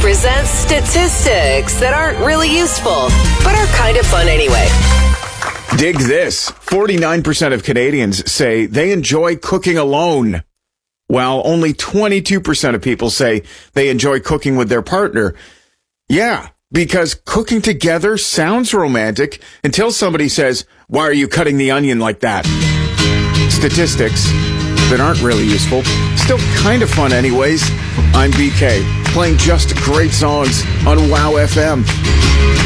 presents statistics that aren't really useful, but are kind of fun anyway. Dig this. 49% of Canadians say they enjoy cooking alone, while only 22% of people say they enjoy cooking with their partner. Yeah, because cooking together sounds romantic until somebody says, "Why are you cutting the onion like that?" Statistics that aren't really useful, still kind of fun anyways. I'm BK, playing just great songs on WOW FM.